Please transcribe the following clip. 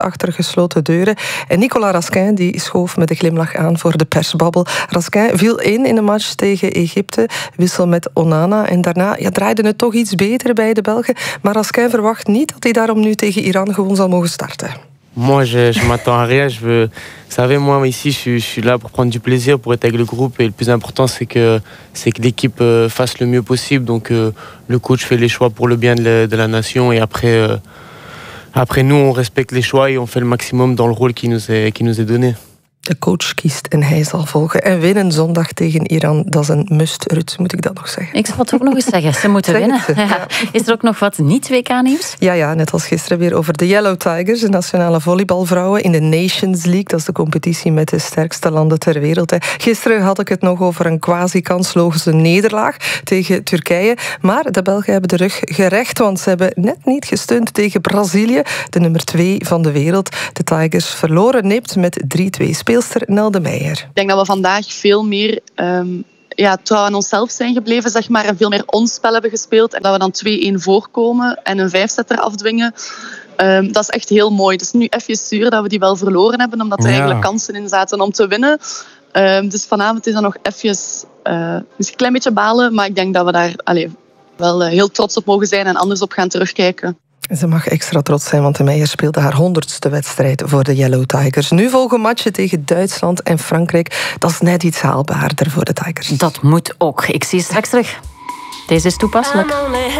achter gesloten deuren. En Nicolas Raskin die schoof met een glimlach aan voor de persbabbel. Raskin viel in de match tegen Egypte, wissel met Onana. En daarna draaide het toch iets beter bij de Belgen. Maar Raskin verwacht niet dat hij daarom nu tegen Iran gewoon zal mogen starten. Moi, je m'attends à rien. Vous savez, moi, ici, je suis là pour prendre du plaisir, pour être avec le groupe. Et le plus important, c'est que l'équipe fasse le mieux possible. Donc, le coach fait les choix pour le bien de la nation. Et après, nous, on respecte les choix et on fait le maximum dans le rôle qui nous est donné. De coach kiest en hij zal volgen. En winnen zondag tegen Iran, dat is een must, Ruud, moet ik dat nog zeggen? Ik zal het ook nog eens zeggen, ze moeten winnen. Ja. Is er ook nog wat niet-WK-nieuws? Ja, net als gisteren weer over de Yellow Tigers, de nationale volleybalvrouwen in de Nations League. Dat is de competitie met de sterkste landen ter wereld. Gisteren had ik het nog over een quasi-kansloze nederlaag tegen Turkije. Maar de Belgen hebben de rug gerecht, want ze hebben net niet gesteund tegen Brazilië, de nummer 2 van de wereld. De Tigers verloren nipt met 3-2. Speelster Nelde Meijer. Ik denk dat we vandaag veel meer trouw aan onszelf zijn gebleven, zeg maar, en veel meer ons spel hebben gespeeld. En dat we dan 2-1 voorkomen en een 5-setter afdwingen. Dat is echt heel mooi. Het is nu even zuur dat we die wel verloren hebben, omdat er eigenlijk kansen in zaten om te winnen. Dus vanavond is dat nog even misschien een klein beetje balen, maar ik denk dat we daar wel heel trots op mogen zijn en anders op gaan terugkijken. Ze mag extra trots zijn, want de Meijer speelde haar 100ste wedstrijd voor de Yellow Tigers. Nu volgen matchen tegen Duitsland en Frankrijk. Dat is net iets haalbaarder voor de Tigers. Dat moet ook. Ik zie je straks terug. Deze is toepasselijk.